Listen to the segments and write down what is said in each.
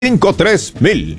53000.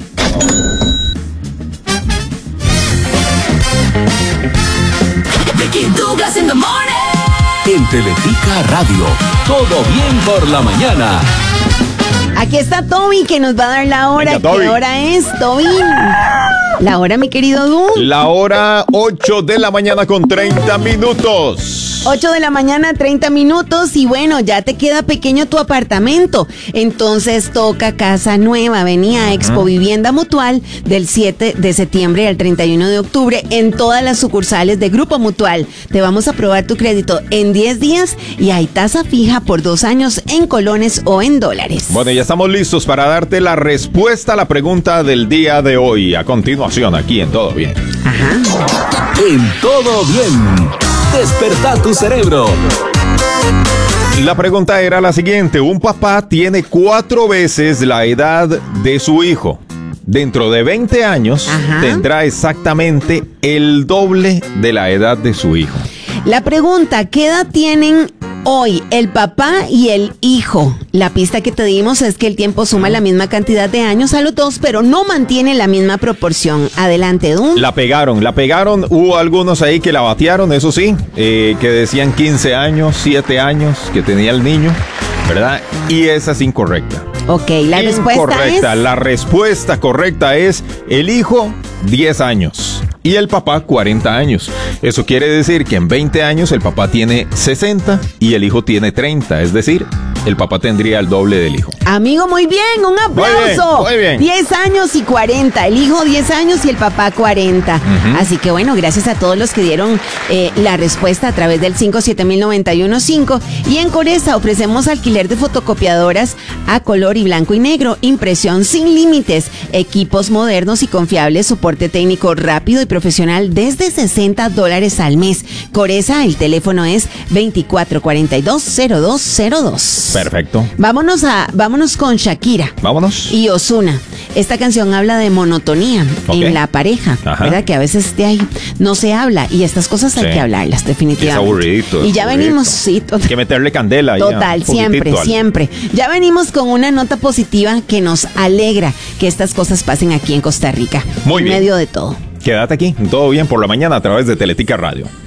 En Teletica Radio, todo bien por la mañana. Aquí está Toby que nos va a dar la hora. Venga, ¿Qué hora es, Toby? La hora, mi querido Du. La hora 8 de la mañana con 30 minutos. 8 de la mañana, 30 minutos. Y bueno, ya te queda pequeño tu apartamento. Entonces toca casa nueva. Venía a Expo Vivienda Mutual del 7 de septiembre al 31 de octubre en todas las sucursales de Grupo Mutual. Te vamos a aprobar tu crédito en 10 días y hay tasa fija por 2 años en colones o en dólares. Bueno, ya estamos listos para darte la respuesta a la pregunta del día de hoy. A continuación, aquí en Todo Bien. Ajá. En Todo Bien. Despertá tu cerebro. La pregunta era la siguiente. Un papá tiene 4 veces la edad de su hijo. Dentro de 20 años, tendrá exactamente el doble de la edad de su hijo. La pregunta, ¿qué edad tienen hoy el papá y el hijo? La pista que te dimos es que el tiempo suma la misma cantidad de años a los dos, pero no mantiene la misma proporción. Adelante, Dun. La pegaron. Hubo algunos ahí que la batearon, eso sí, que decían 15 años, 7 años que tenía el niño, ¿verdad? Y esa es incorrecta. Ok, la respuesta es... La respuesta correcta es el hijo 10 años y el papá 40 años. Eso quiere decir que en 20 años el papá tiene 60 y el hijo tiene 30, es decir, el papá tendría el doble del hijo. Amigo, muy bien, un aplauso. Muy bien. 10 años y 40, el hijo 10 años y el papá 40. Así que bueno, gracias a todos los que dieron la respuesta a través del 5709115. Y en Coresa ofrecemos alquiler de fotocopiadoras a color y blanco y negro, impresión sin límites, equipos modernos y confiables, soporte técnico rápido y profesional desde $60 al mes. Coresa, el teléfono es 2442-0202. Perfecto. Vámonos con Shakira. Vámonos. Y Ozuna. Esta canción habla de monotonía en la pareja, ¿verdad? Que a veces de ahí no se habla y estas cosas hay que hablarlas, definitivamente. Es aburrido. Y ya venimos, sí. Hay que meterle candela. Total, siempre. Ya venimos con una nota positiva que nos alegra que estas cosas pasen aquí en Costa Rica. Muy bien. En medio de todo. Quédate aquí, Todo Bien por la mañana a través de Teletica Radio.